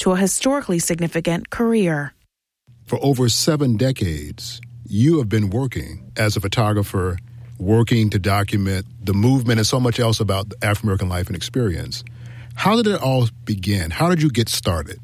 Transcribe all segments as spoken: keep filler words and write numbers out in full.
to a historically significant career. For over seven decades, you have been working as a photographer, working to document the movement and so much else about African American life and experience. How did it all begin? How did you get started?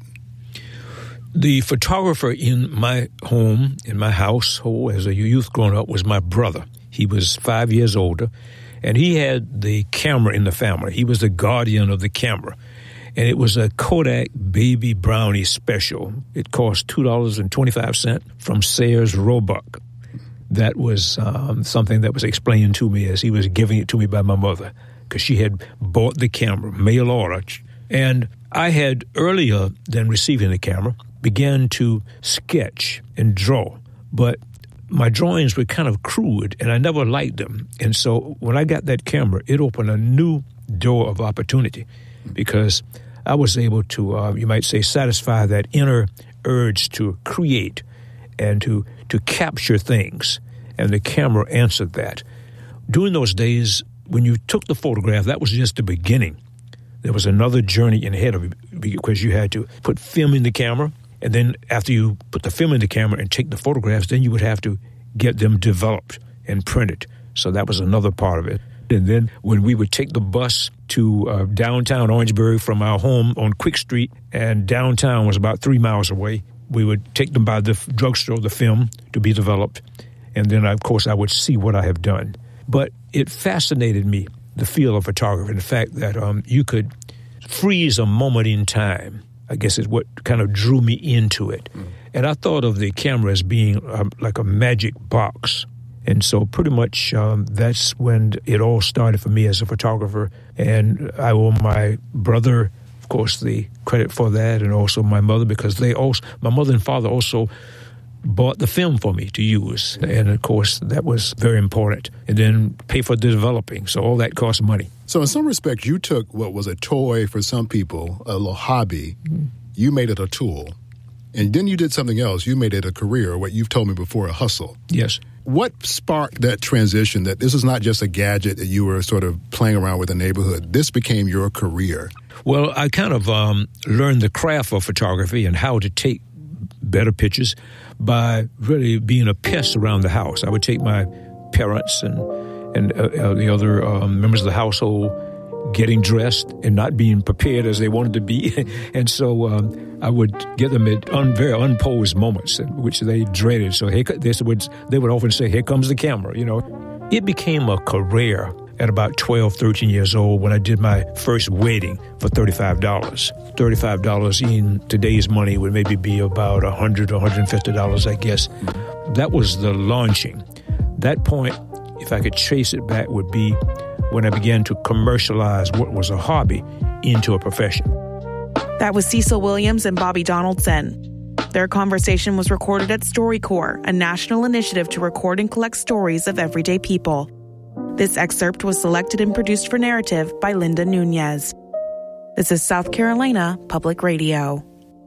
The photographer in my home, in my household as a youth growing up, was my brother. He was five years older, and he had the camera in the family. He was the guardian of the camera. And it was a Kodak Baby Brownie special. It cost two dollars and twenty-five cents from Sayers Roebuck. That was um, something that was explained to me as he was giving it to me by my mother, because she had bought the camera, mail order. And I had, earlier than receiving the camera, began to sketch and draw. But my drawings were kind of crude, and I never liked them. And so when I got that camera, it opened a new door of opportunity, because I was able to, uh, you might say, satisfy that inner urge to create and to, to capture things. And the camera answered that. During those days, when you took the photograph, that was just the beginning. There was another journey ahead of you, because you had to put film in the camera, and then after you put the film in the camera and take the photographs, then you would have to get them developed and printed. So that was another part of it. And then when we would take the bus to uh, downtown Orangeburg from our home on Quick Street, and downtown was about three miles away, we would take them by the f- drugstore, the film, to be developed. And then, of course, I would see what I have done. But it fascinated me, the field of photography, and the fact that um, you could freeze a moment in time, I guess is what kind of drew me into it. Mm. And I thought of the camera as being um, like a magic box. And so pretty much um, that's when it all started for me as a photographer. And I owe my brother, of course, the credit for that, and also my mother, because they also, my mother and father also bought the film for me to use. And, of course, that was very important. And then pay for the developing. So all that cost money. So in some respects, you took what was a toy for some people, a little hobby, mm-hmm. you made it a tool. And then you did something else. You made it a career, what you've told me before, a hustle. Yes. What sparked that transition, that this is not just a gadget that you were sort of playing around with in the neighborhood? This became your career. Well, I kind of um, learned the craft of photography and how to take better pictures by really being a pest around the house. I would take my parents and, and uh, uh, the other um, members of the household getting dressed and not being prepared as they wanted to be. And so um, I would get them at un, very unposed moments, which they dreaded. So here, they, would, they would often say, "Here comes the camera," you know. It became a career at about twelve, thirteen years old when I did my first wedding for thirty-five dollars. thirty-five dollars in today's money would maybe be about one hundred dollars or one hundred fifty dollars, I guess. That was the launching. That point, if I could trace it back, would be when I began to commercialize what was a hobby into a profession. That was Cecil Williams and Bobby Donaldson. Their conversation was recorded at StoryCorps, a national initiative to record and collect stories of everyday people. This excerpt was selected and produced for Narrative by Linda Nunez. This is South Carolina Public Radio.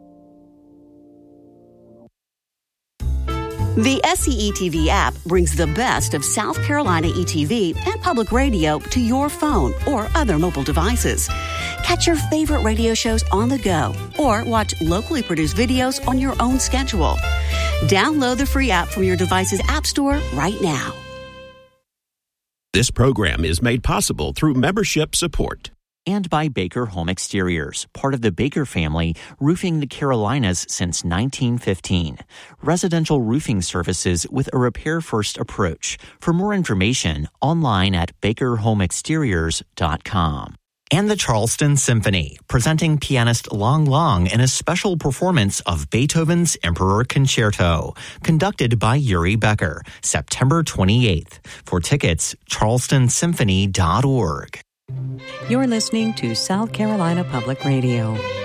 The S C E T V app brings the best of South Carolina E T V and public radio to your phone or other mobile devices. Catch your favorite radio shows on the go or watch locally produced videos on your own schedule. Download the free app from your device's app store right now. This program is made possible through membership support. And by Baker Home Exteriors, part of the Baker family, roofing the Carolinas since nineteen fifteen. Residential roofing services with a repair-first approach. For more information, online at baker home exteriors dot com. And the Charleston Symphony, presenting pianist Long Long in a special performance of Beethoven's Emperor Concerto, conducted by Yuri Becker, September twenty-eighth. For tickets, charleston symphony dot org. You're listening to South Carolina Public Radio.